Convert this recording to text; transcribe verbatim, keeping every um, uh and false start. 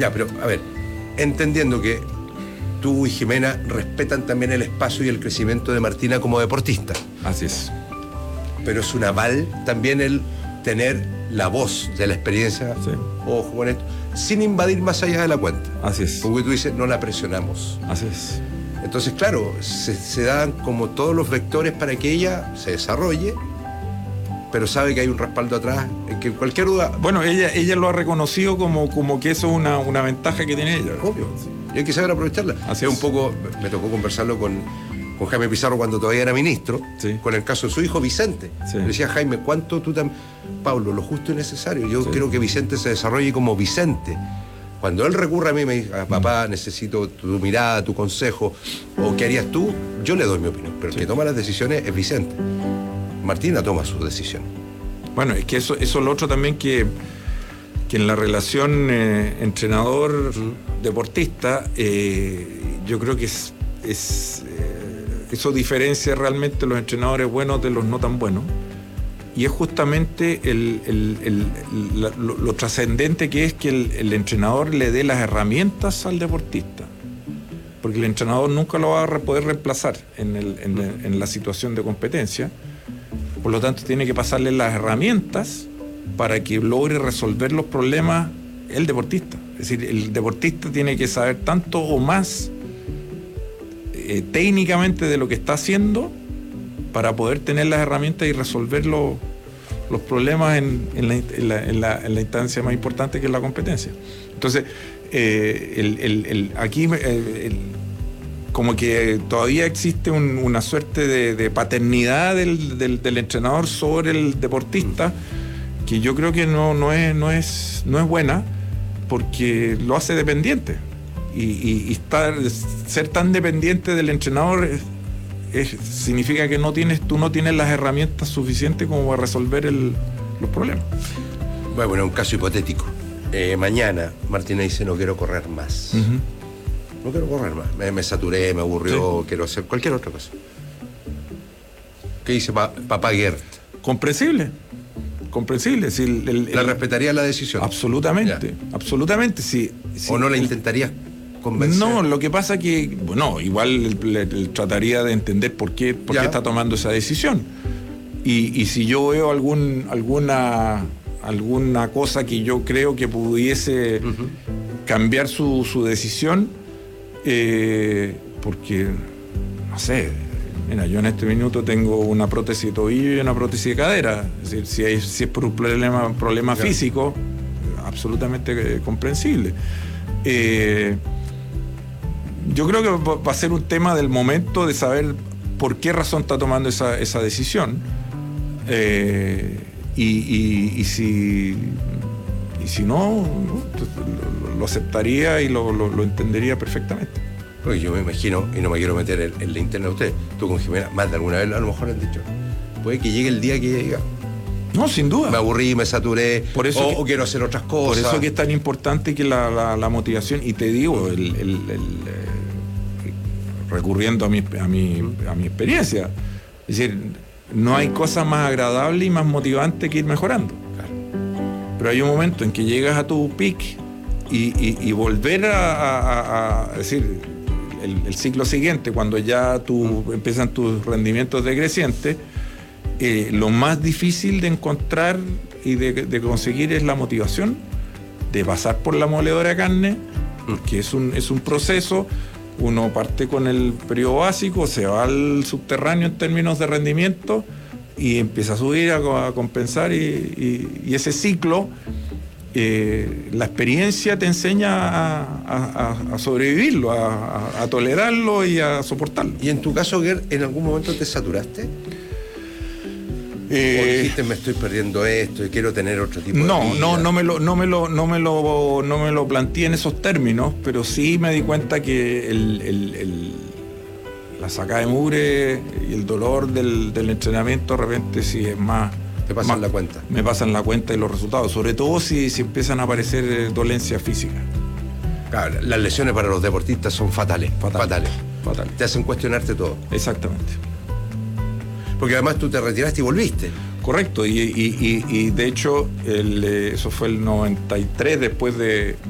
Ya, pero a ver, entendiendo que tú y Jimena respetan también el espacio y el crecimiento de Martina como deportista. Así es. Pero es un aval también el tener la voz de la experiencia, Sí. ojo con esto, sin invadir más allá de la cuenta. Así es. Porque tú dices, no la presionamos. Así es. Entonces, claro, se, se dan como todos los vectores para que ella se desarrolle, pero sabe que hay un respaldo atrás, que cualquier duda... Bueno, ella, ella lo ha reconocido como, como que eso es una, una ventaja que tiene ella. Obvio. Y hay que saber aprovecharla. Así es es. un poco, me tocó conversarlo con, con Jaime Pizarro cuando todavía era ministro, Sí. con el caso de su hijo Vicente. Sí. Le decía, Jaime, ¿cuánto tú también? Pablo, lo justo y necesario. Yo Sí. quiero que Vicente se desarrolle como Vicente. Cuando él recurre a mí y me dice, papá, necesito tu mirada, tu consejo, o qué harías tú, yo le doy mi opinión. Pero el Sí. que toma las decisiones es Vicente. Martina toma sus decisiones. Bueno, es que eso, eso es lo otro también que, que en la relación eh, entrenador-deportista, eh, yo creo que es, es eh, eso diferencia realmente los entrenadores buenos de los no tan buenos. Y es justamente el, el, el, el, la, lo, lo trascendente que es que el, el entrenador le dé las herramientas al deportista. Porque el entrenador nunca lo va a poder reemplazar en, el, en, el, en la situación de competencia. Por lo tanto, tiene que pasarle las herramientas para que logre resolver los problemas el deportista. Es decir, el deportista tiene que saber tanto o más eh, técnicamente de lo que está haciendo para poder tener las herramientas y resolver lo, los problemas en, en, la, en, la, en, la, en la instancia más importante que es la competencia. Entonces, eh, el, el, el, aquí el, el, como que todavía existe un, una suerte de, de paternidad del, del, del entrenador sobre el deportista, que yo creo que no, no, es, no, es, no es buena, porque lo hace dependiente. Y, y, y estar, ser tan dependiente del entrenador es, es, significa que no tienes, tú no tienes las herramientas suficientes como para resolver el, los problemas. Voy a poner un caso hipotético. Eh, mañana Martina dice, no quiero correr más. Uh-huh. No quiero correr más. Me, me saturé, me aburrió, sí. Quiero hacer cualquier otra cosa. ¿Qué dice pa, papá Gert? Comprensible. Comprensible. Si el, el, ¿La el, respetaría la decisión? Absolutamente. Ya. Absolutamente. Si, si, ¿O no la el, intentarías convencer? No, lo que pasa que, bueno, igual le, le trataría de entender por qué, por qué está tomando esa decisión. Y, y si yo veo algún, alguna, alguna cosa que yo creo que pudiese uh-huh. cambiar su, su decisión, eh, porque, no sé, mira, yo en este minuto tengo una prótesis de tobillo y una prótesis de cadera. Es decir, si, hay, si es por un problema, un problema claro. físico, absolutamente eh, comprensible. Eh, yo creo que va a ser un tema del momento de saber por qué razón está tomando esa, esa decisión. Eh, y, y, y, si, y si no, no lo, lo aceptaría y lo, lo, lo entendería perfectamente. Porque yo me imagino, y no me quiero meter en, en la interna de ustedes, tú con Jimena, más de alguna vez a lo mejor han dicho, puede que llegue el día que ella diga, no, sin duda. Me aburrí, me saturé, por eso o, que, o quiero hacer otras cosas. Por eso que es tan importante que la, la, la motivación, y te digo, el, el, el, eh, recurriendo a mi, a, mi, a mi experiencia, es decir, no hay cosa más agradable y más motivante que ir mejorando. Claro. Pero hay un momento en que llegas a tu peak y, y, y volver a, a, a, a decir, el, el ciclo siguiente, cuando ya tú, empiezan tus rendimientos decrecientes, Eh, lo más difícil de encontrar y de, de conseguir es la motivación de pasar por la moledora de carne, porque es un, es un proceso. Uno parte con el periodo básico, se va al subterráneo en términos de rendimiento y empieza a subir, a, a compensar, y, y, y ese ciclo, eh, la experiencia te enseña a, a, a sobrevivirlo, a, a tolerarlo y a soportarlo. ¿Y en tu caso, Gert, en algún momento te saturaste? Eh, ¿O dijiste, me estoy perdiendo esto y quiero tener otro tipo de no, vida? No, no me lo, no me lo, no me lo, no me lo planteé en esos términos, pero sí me di cuenta que el, el, el, la sacada de mugre y el dolor del, del entrenamiento de repente sí es más. Te pasan más, la cuenta. Me pasan la cuenta y los resultados, sobre todo si, si empiezan a aparecer dolencias físicas. Claro, las lesiones para los deportistas son fatales, fatales, fatales. fatales. Te hacen cuestionarte todo. Exactamente. Porque además tú te retiraste y volviste. Correcto, y, y, y, y de hecho el, eso fue el noventa y tres, después de,